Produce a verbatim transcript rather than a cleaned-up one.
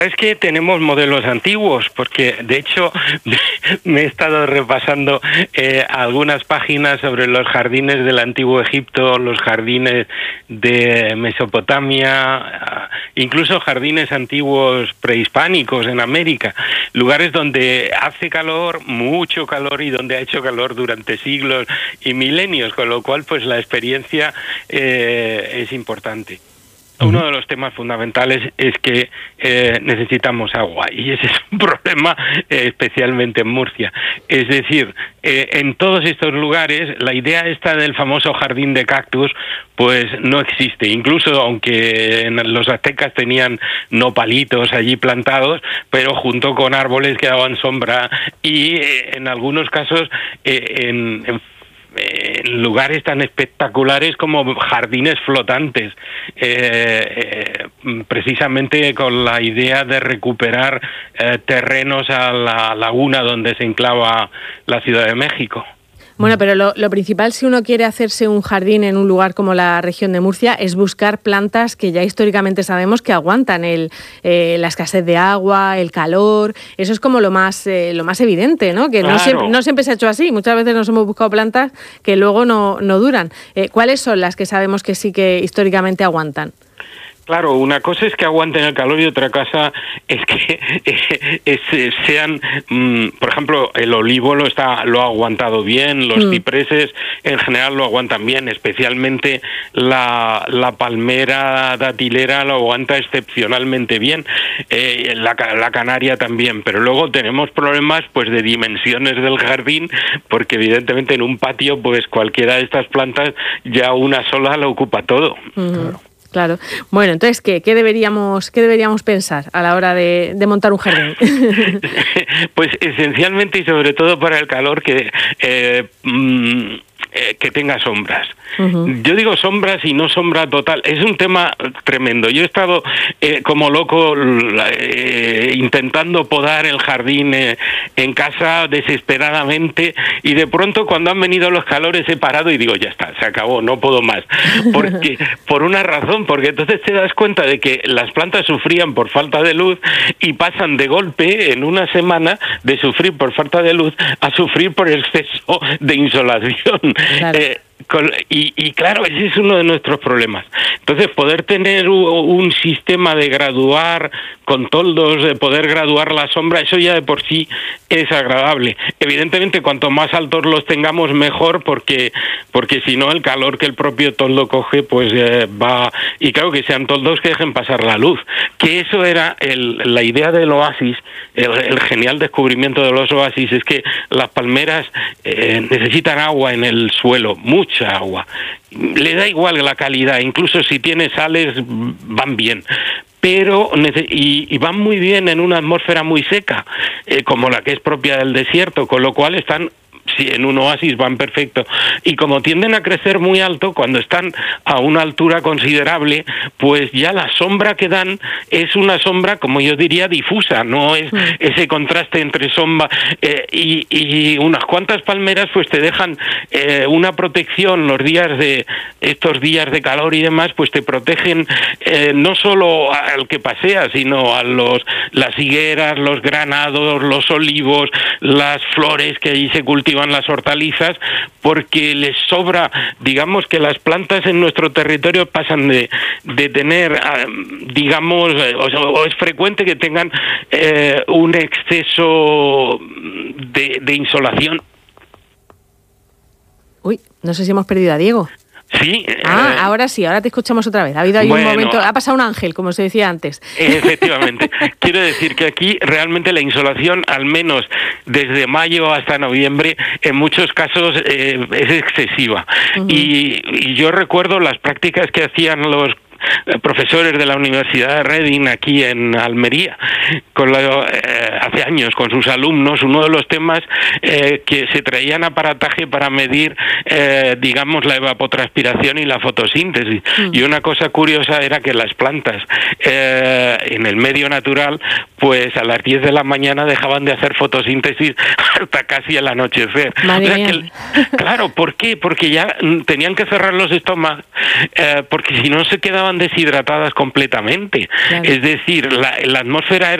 Es que tenemos modelos antiguos, porque de hecho me he estado repasando eh, algunas páginas sobre los jardines del Antiguo Egipto, los jardines de Mesopotamia, incluso jardines antiguos prehispánicos en América, lugares donde hace calor, mucho calor, y donde ha hecho calor durante siglos y milenios, con lo cual pues la experiencia eh, es importante. Uno de los temas fundamentales es que eh, necesitamos agua, y ese es un problema eh, especialmente en Murcia. Es decir, eh, en todos estos lugares la idea esta del famoso jardín de cactus pues no existe. Incluso aunque los aztecas tenían nopalitos allí plantados, pero junto con árboles que daban sombra, y eh, en algunos casos eh, en, en en lugares tan espectaculares como jardines flotantes, eh, eh, precisamente con la idea de recuperar eh, terrenos a la laguna donde se enclava la Ciudad de México. Bueno, pero lo, lo principal, si uno quiere hacerse un jardín en un lugar como la región de Murcia, es buscar plantas que ya históricamente sabemos que aguantan el, eh, la escasez de agua, el calor. Eso es como lo más eh, lo más evidente, ¿no? Que claro. no, siempre, no siempre se ha hecho así. Muchas veces nos hemos buscado plantas que luego no, no duran. Eh, ¿Cuáles son las que sabemos que sí que históricamente aguantan? Claro, una cosa es que aguanten el calor y otra cosa es que eh, es, sean, mmm, por ejemplo, el olivo lo está lo ha aguantado bien, los mm. cipreses en general lo aguantan bien, especialmente la, la palmera datilera lo aguanta excepcionalmente bien, eh, la, la canaria también, pero luego tenemos problemas pues de dimensiones del jardín, porque evidentemente en un patio pues cualquiera de estas plantas ya una sola lo ocupa todo. Mm. Claro. Claro. Bueno, entonces, ¿qué, qué deberíamos qué deberíamos pensar a la hora de, de montar un jardín? Pues esencialmente y sobre todo para el calor, que eh, mmm, eh, que tenga sombras. Uh-huh. Yo digo sombras y no sombra total. Es un tema tremendo. Yo he estado eh, como loco eh, intentando podar el jardín eh, en casa desesperadamente, y de pronto cuando han venido los calores he parado y digo, ya está, se acabó, no puedo más. Porque por una razón, porque entonces te das cuenta de que las plantas sufrían por falta de luz y pasan de golpe en una semana de sufrir por falta de luz a sufrir por exceso de insolación. Claro. Eh, Con, y, y claro, ese es uno de nuestros problemas. Entonces, poder tener un, un sistema de graduar con toldos, de poder graduar la sombra, eso ya de por sí es agradable. Evidentemente, cuanto más altos los tengamos, mejor, porque porque si no, el calor que el propio toldo coge, pues eh, va... Y claro, que sean toldos que dejen pasar la luz. Que eso era el, la idea del oasis, el, el genial descubrimiento de los oasis, es que las palmeras eh, necesitan agua en el suelo, mucho mucha agua. Le da igual la calidad, incluso si tiene sales van bien, pero y, y van muy bien en una atmósfera muy seca, eh, como la que es propia del desierto, con lo cual están... Sí, en un oasis van perfecto. Y como tienden a crecer muy alto, cuando están a una altura considerable, pues ya la sombra que dan es una sombra, como yo diría, difusa, no es ese contraste entre sombra eh, y, y unas cuantas palmeras pues te dejan eh, una protección los días de estos días de calor y demás, pues te protegen eh, no solo al que pasea, sino a los las higueras, los granados, los olivos, las flores que allí se cultivan, las hortalizas, porque les sobra, digamos que las plantas en nuestro territorio pasan de, de tener, digamos, o, o es frecuente que tengan eh, un exceso de, de insolación. Uy, no sé si hemos perdido a Diego. Sí. Ah, eh, ahora sí, ahora te escuchamos otra vez. Ha habido ahí bueno, un momento, ha pasado un ángel, como se decía antes. Efectivamente. Quiero decir que aquí realmente la insolación, al menos desde mayo hasta noviembre, en muchos casos eh, es excesiva. Uh-huh. Y, y yo recuerdo las prácticas que hacían los profesores de la Universidad de Reading aquí en Almería, con la, eh, hace años con sus alumnos, uno de los temas eh, que se traían aparataje para medir, eh, digamos, la evapotranspiración y la fotosíntesis. Mm. Y una cosa curiosa era que las plantas eh, en el medio natural, pues a las diez de la mañana dejaban de hacer fotosíntesis hasta casi el anochecer. O sea que, claro, ¿por qué? Porque ya tenían que cerrar los estómagos, eh, porque si no se quedaban estaban deshidratadas completamente. Claro. Es decir, la, la atmósfera era